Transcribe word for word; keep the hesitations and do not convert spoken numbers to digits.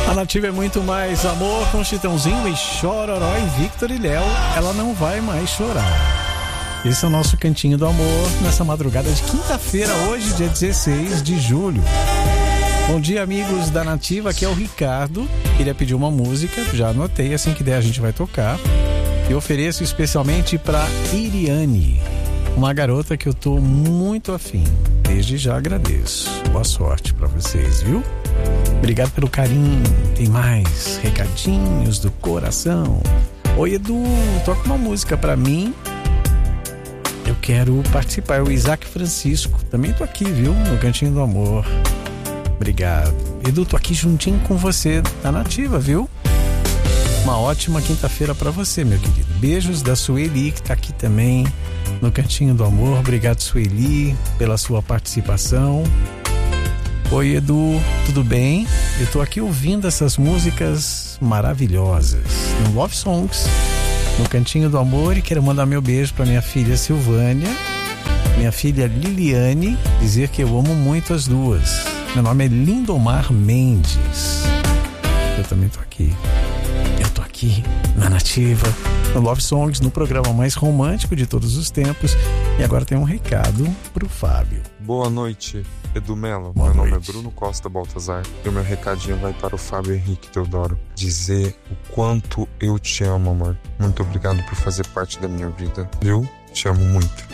A Nativa é muito mais amor com Chitãozinho e Chororó e Victor e Léo. Ela não vai mais chorar. Esse é o nosso Cantinho do Amor nessa madrugada de quinta-feira, hoje, dia dezesseis de julho. Bom dia, amigos da Nativa. Aqui é o Ricardo. Queria pedir uma música, já anotei, assim que der a gente vai tocar. Eu ofereço especialmente para Iriane, uma garota que eu tô muito afim. Desde já agradeço. Boa sorte para vocês, viu? Obrigado pelo carinho. Tem mais recadinhos do coração. Oi, Edu, toca uma música para mim. Eu quero participar. É o Isaac Francisco. Também tô aqui, viu? No Cantinho do Amor. Obrigado. Edu, tô aqui juntinho com você da Nativa, viu? Uma ótima quinta-feira pra você, meu querido. Beijos da Sueli, que tá aqui também no Cantinho do Amor. Obrigado, Sueli, pela sua participação. Oi, Edu, tudo bem? Eu tô aqui ouvindo essas músicas maravilhosas no Love Songs, no Cantinho do Amor, e quero mandar meu beijo pra minha filha Silvânia, minha filha Liliane, dizer que eu amo muito as duas. Meu nome é Lindomar Mendes. Eu também tô aqui. Eu tô aqui na Nativa, no Love Songs, no programa mais romântico de todos os tempos. E agora tem um recado pro Fábio. Boa noite, Edu Mello. Boa meu noite. nome é Bruno Costa Baltazar. E o meu recadinho vai para o Fábio Henrique Teodoro. Dizer o quanto eu te amo, amor. Muito obrigado por fazer parte da minha vida, viu? Te amo muito.